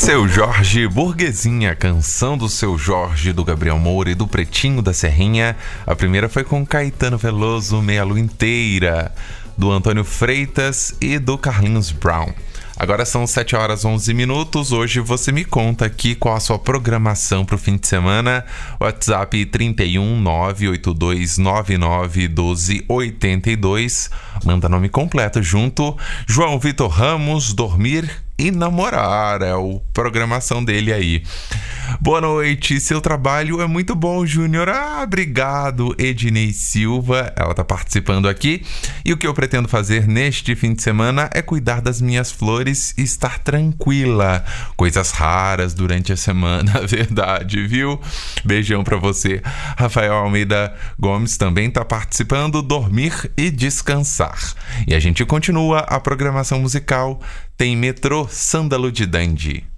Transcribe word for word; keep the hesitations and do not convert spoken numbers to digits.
Seu Jorge, Burguesinha, canção do Seu Jorge, do Gabriel Moura e do Pretinho da Serrinha. A primeira foi com Caetano Veloso, Meia Lua Inteira, do Antônio Freitas e do Carlinhos Brown. Agora são sete horas e onze minutos. Hoje você me conta aqui qual a sua programação para o fim de semana. WhatsApp trinta e um, nove oito dois nove nove um dois oito dois. Manda nome completo junto. João Vitor Ramos, Dormir e Namorar. É a programação dele aí. Boa noite. Seu trabalho é muito bom, Júnior. Ah, obrigado, Ednei Silva. Ela tá participando aqui. E o que eu pretendo fazer neste fim de semana é cuidar das minhas flores e estar tranquila. Coisas raras durante a semana, verdade, viu? Beijão pra você. Rafael Almeida Gomes também tá participando. Dormir e descansar. E a gente continua a programação musical. Tem Metrô Sândalo de Dandi.